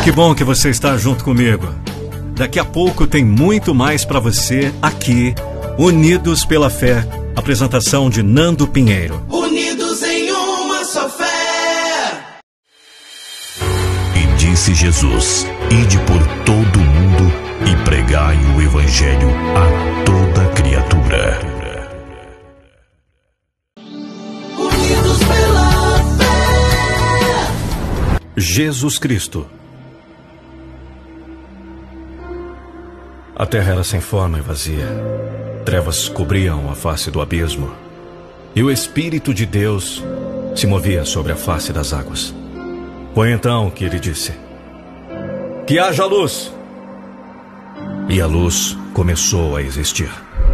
Que bom que você está junto comigo. Daqui a pouco tem muito mais para você aqui, Unidos pela Fé. Apresentação de Nando Pinheiro. Unidos em uma só fé. E disse Jesus: ide por todo o mundo e pregai o evangelho a toda criatura. Unidos pela fé. Jesus Cristo. A terra era sem forma e vazia. Trevas cobriam a face do abismo. E o Espírito de Deus se movia sobre a face das águas. Foi então que ele disse: que haja luz. E a luz começou a existir.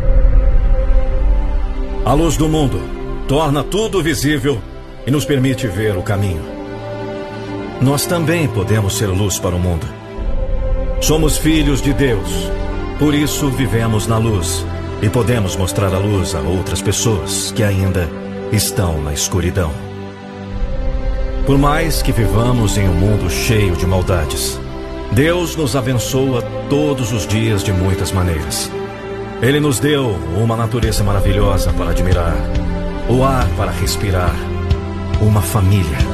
A luz do mundo torna tudo visível e nos permite ver o caminho. Nós também podemos ser luz para o mundo. Somos filhos de Deus. Por isso vivemos na luz e podemos mostrar a luz a outras pessoas que ainda estão na escuridão. Por mais que vivamos em um mundo cheio de maldades, Deus nos abençoa todos os dias de muitas maneiras. Ele nos deu uma natureza maravilhosa para admirar, o ar para respirar, uma família.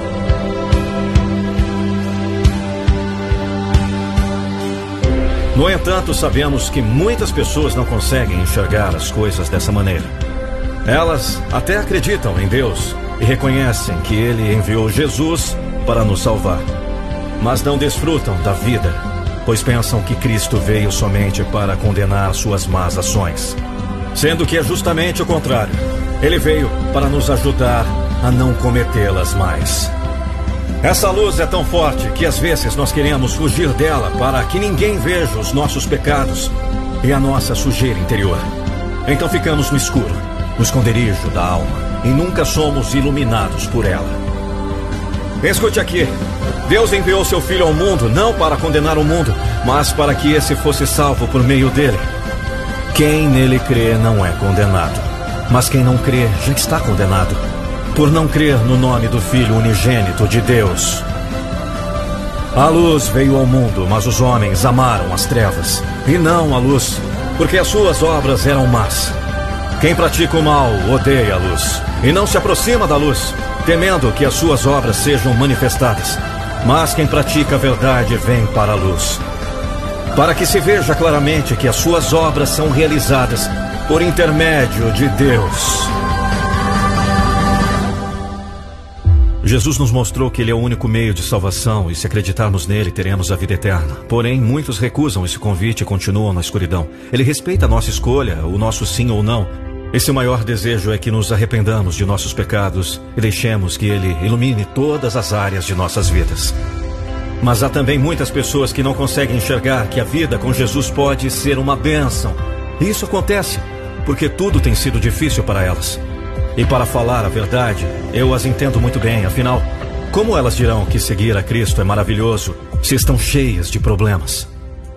No entanto, sabemos que muitas pessoas não conseguem enxergar as coisas dessa maneira. Elas até acreditam em Deus e reconhecem que Ele enviou Jesus para nos salvar, mas não desfrutam da vida, pois pensam que Cristo veio somente para condenar suas más ações, sendo que é justamente o contrário. Ele veio para nos ajudar a não cometê-las mais. Essa luz é tão forte que às vezes nós queremos fugir dela para que ninguém veja os nossos pecados e a nossa sujeira interior. Então ficamos no escuro, no esconderijo da alma, e nunca somos iluminados por ela. Escute aqui. Deus enviou seu Filho ao mundo não para condenar o mundo, mas para que esse fosse salvo por meio dele. Quem nele crê não é condenado, mas quem não crê já está condenado, por não crer no nome do Filho unigênito de Deus. A luz veio ao mundo, mas os homens amaram as trevas, e não a luz, porque as suas obras eram más. Quem pratica o mal odeia a luz, e não se aproxima da luz, temendo que as suas obras sejam manifestadas. Mas quem pratica a verdade vem para a luz, para que se veja claramente que as suas obras são realizadas por intermédio de Deus. Jesus nos mostrou que Ele é o único meio de salvação e se acreditarmos nele, teremos a vida eterna. Porém, muitos recusam esse convite e continuam na escuridão. Ele respeita a nossa escolha, o nosso sim ou não. Esse maior desejo é que nos arrependamos de nossos pecados e deixemos que Ele ilumine todas as áreas de nossas vidas. Mas há também muitas pessoas que não conseguem enxergar que a vida com Jesus pode ser uma bênção. E isso acontece porque tudo tem sido difícil para elas. E para falar a verdade, eu as entendo muito bem. Afinal, como elas dirão que seguir a Cristo é maravilhoso se estão cheias de problemas?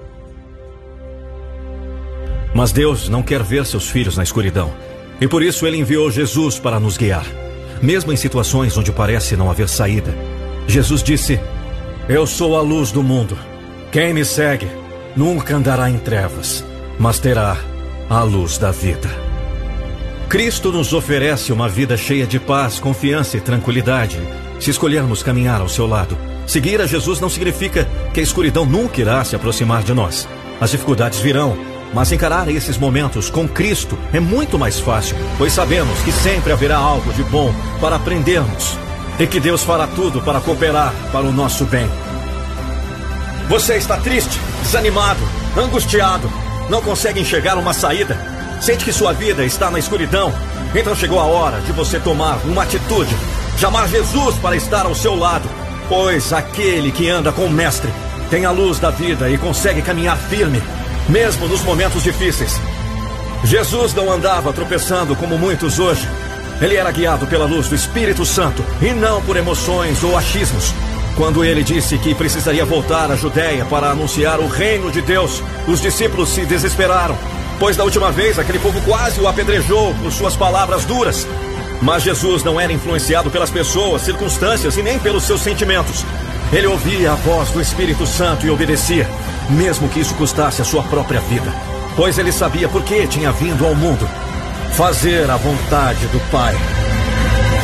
Mas Deus não quer ver seus filhos na escuridão. E por isso Ele enviou Jesus para nos guiar. Mesmo em situações onde parece não haver saída. Jesus disse: eu sou a luz do mundo. Quem me segue nunca andará em trevas, mas terá a luz da vida. Cristo nos oferece uma vida cheia de paz, confiança e tranquilidade, se escolhermos caminhar ao seu lado. Seguir a Jesus não significa que a escuridão nunca irá se aproximar de nós. As dificuldades virão, mas encarar esses momentos com Cristo é muito mais fácil, pois sabemos que sempre haverá algo de bom para aprendermos e que Deus fará tudo para cooperar para o nosso bem. Você está triste, desanimado, angustiado, não consegue enxergar uma saída? Sente que sua vida está na escuridão? Então chegou a hora de você tomar uma atitude, chamar Jesus para estar ao seu lado, pois aquele que anda com o Mestre tem a luz da vida e consegue caminhar firme, mesmo nos momentos difíceis. Jesus não andava tropeçando como muitos hoje. Ele era guiado pela luz do Espírito Santo e não por emoções ou achismos. Quando ele disse que precisaria voltar à Judéia para anunciar o reino de Deus, os discípulos se desesperaram, pois da última vez aquele povo quase o apedrejou por suas palavras duras. Mas Jesus não era influenciado pelas pessoas, circunstâncias e nem pelos seus sentimentos. Ele ouvia a voz do Espírito Santo e obedecia, mesmo que isso custasse a sua própria vida, pois ele sabia por que tinha vindo ao mundo: fazer a vontade do Pai.